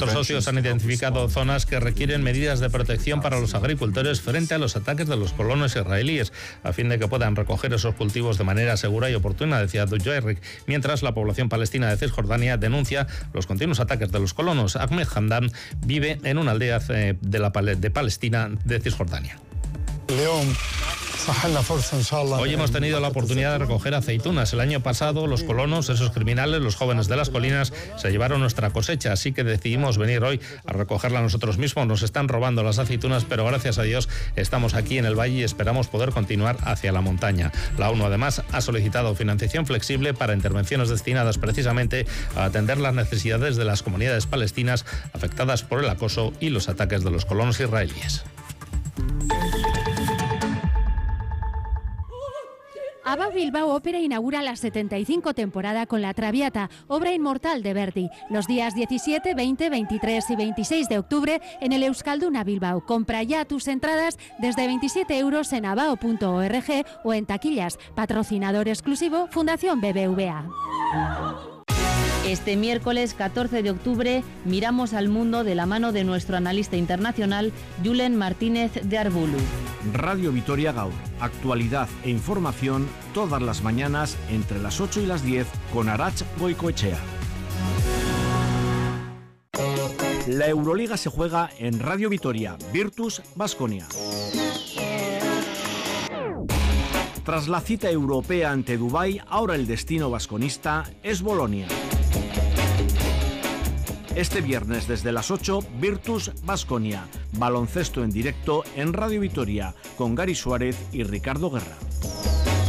Nuestros socios han identificado zonas que requieren medidas de protección para los agricultores frente a los ataques de los colonos israelíes, a fin de que puedan recoger esos cultivos de manera segura y oportuna, decía Dujarric, mientras la población palestina de Cisjordania denuncia los continuos ataques de los colonos. Ahmed Hamdan vive en una aldea de Palestina de Cisjordania. Hoy hemos tenido la oportunidad de recoger aceitunas. El año pasado los colonos, esos criminales, los jóvenes de las colinas, se llevaron nuestra cosecha, así que decidimos venir hoy a recogerla nosotros mismos. Nos están robando las aceitunas, pero gracias a Dios estamos aquí en el valle y esperamos poder continuar hacia la montaña. La ONU además ha solicitado financiación flexible para intervenciones destinadas precisamente a atender las necesidades de las comunidades palestinas afectadas por el acoso y los ataques de los colonos israelíes. ABBA Bilbao Ópera inaugura la 75 temporada con La Traviata, obra inmortal de Verdi, los días 17, 20, 23 y 26 de octubre en el Euskalduna Bilbao. Compra ya tus entradas desde 27 € en abao.org o en taquillas. Patrocinador exclusivo, Fundación BBVA. Este miércoles 14 de octubre miramos al mundo de la mano de nuestro analista internacional Julen Martínez de Arbulu. Radio Vitoria Gaur, actualidad e información todas las mañanas entre las 8 y las 10 con Arach Goicoechea. La Euroliga se juega en Radio Vitoria, Virtus Baskonia. Tras la cita europea ante Dubái, ahora el destino vasconista es Bolonia. Este viernes desde las 8, Virtus Baskonia, baloncesto en directo en Radio Vitoria, con Gary Suárez y Ricardo Guerra.